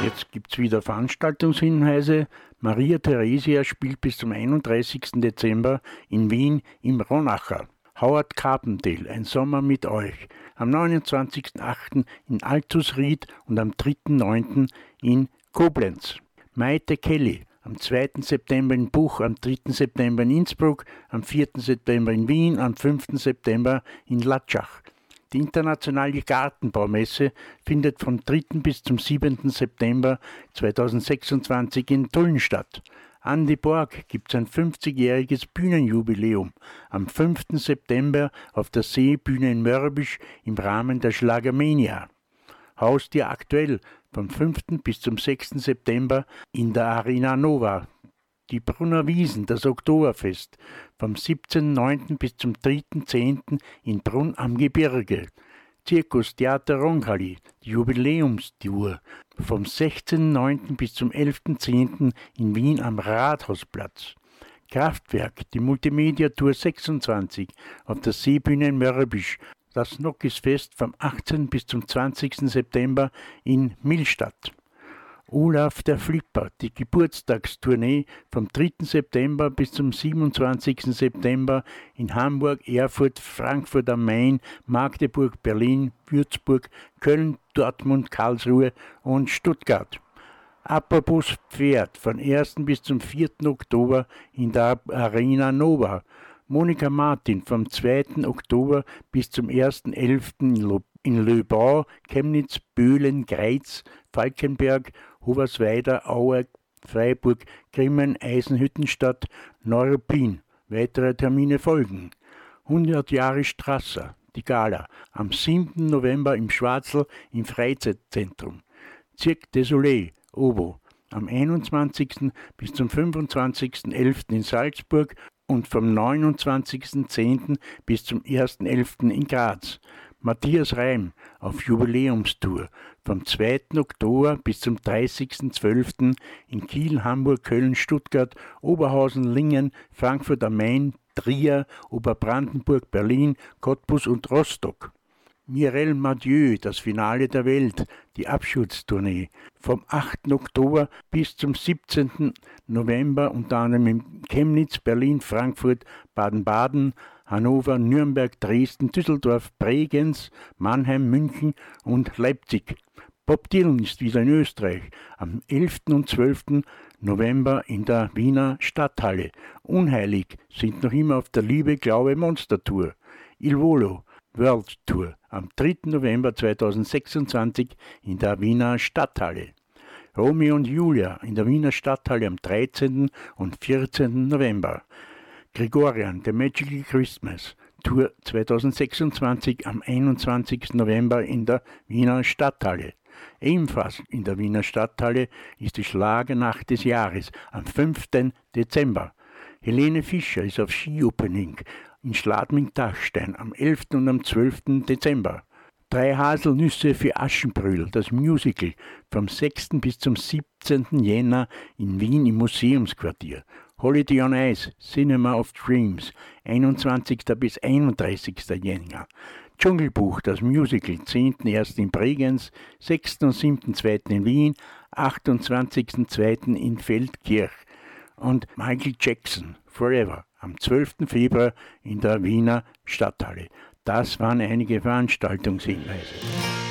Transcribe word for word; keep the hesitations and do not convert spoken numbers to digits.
Jetzt gibt es wieder Veranstaltungshinweise. Maria Theresia spielt bis zum einunddreißigsten Dezember in Wien im Ronacher. Howard Carpendale, ein Sommer mit euch. Am neunundzwanzigsten achten in Altusried und am dritten neunten in Koblenz. Maite Kelly, am zweiten September in Buch, am dritten September in Innsbruck, am vierten September in Wien, am fünften September in Latschach. Die internationale Gartenbaumesse findet vom dritten bis zum siebenten September zweitausendsechsundzwanzig in Tulln statt. Andi Borg gibt sein fünfzigjähriges Bühnenjubiläum am fünften September auf der Seebühne in Mörbisch im Rahmen der Schlagermania. Haustier aktuell vom fünften bis zum sechsten September in der Arena Nova. Die Brunner Wiesen, das Oktoberfest, vom siebzehnten neunten bis zum dritten zehnten in Brunn am Gebirge. Zirkus Theater Roncalli, die Jubiläumstour, vom sechzehnten neunten bis zum elften zehnten in Wien am Rathausplatz. Kraftwerk, die Multimedia-Tour sechsundzwanzig auf der Seebühne in Mörbisch. Das Nockisfest vom achtzehnten bis zum zwanzigsten September in Millstatt. Olaf der Flipper, die Geburtstagstournee vom dritten September bis zum siebenundzwanzigsten September in Hamburg, Erfurt, Frankfurt am Main, Magdeburg, Berlin, Würzburg, Köln, Dortmund, Karlsruhe und Stuttgart. Apropos Pferd, von ersten bis zum vierten Oktober in der Arena Nova. Monika Martin vom zweiten Oktober bis zum ersten elften in Löbau, Chemnitz, Böhlen, Greiz, Falkenberg, Hoversweider, Aue, Freiburg, Grimmen, Eisenhüttenstadt, Neuruppin. Weitere Termine folgen. hundert Jahre Strasser, die Gala, am siebten November im Schwarzl im Freizeitzentrum. Cirque du Soleil, Obo, am einundzwanzigsten bis zum fünfundzwanzigsten elften in Salzburg und vom neunundzwanzigsten zehnten bis zum ersten elften in Graz. Matthias Reim auf Jubiläumstour vom zweiten Oktober bis zum dreißigsten zwölften in Kiel, Hamburg, Köln, Stuttgart, Oberhausen, Lingen, Frankfurt am Main, Trier, Oberbrandenburg, Berlin, Cottbus und Rostock. Mireille Mathieu, das Finale der Welt, die Abschutztournee, vom achten Oktober bis zum siebzehnten November unter anderem in Chemnitz, Berlin, Frankfurt, Baden-Baden, Hannover, Nürnberg, Dresden, Düsseldorf, Bregenz, Mannheim, München und Leipzig. Bob Dylan ist wieder in Österreich am elften und zwölften November in der Wiener Stadthalle. Unheilig sind noch immer auf der Liebe, Glaube, Monster Tour. Il Volo World Tour am dritten November zweitausendsechsundzwanzig in der Wiener Stadthalle. Romeo und Julia in der Wiener Stadthalle am dreizehnten und vierzehnten November. Gregorian, The Magical Christmas Tour zweitausendsechsundzwanzig am einundzwanzigsten November in der Wiener Stadthalle. Ebenfalls in der Wiener Stadthalle ist die Schlagernacht des Jahres am fünften Dezember. Helene Fischer ist auf Ski-Opening in Schladming-Dachstein am elften und am zwölften Dezember. Drei Haselnüsse für Aschenbrödel, das Musical, vom sechsten bis zum siebzehnten Jänner in Wien im Museumsquartier. Holiday on Ice, Cinema of Dreams, einundzwanzigsten bis einunddreißigsten Jänner. Dschungelbuch, das Musical, zehnten ersten in Bregenz, sechsten und siebten zweiten in Wien, achtundzwanzigsten zweiten in Feldkirch. Und Michael Jackson, Forever, am zwölften Februar in der Wiener Stadthalle. Das waren einige Veranstaltungshinweise.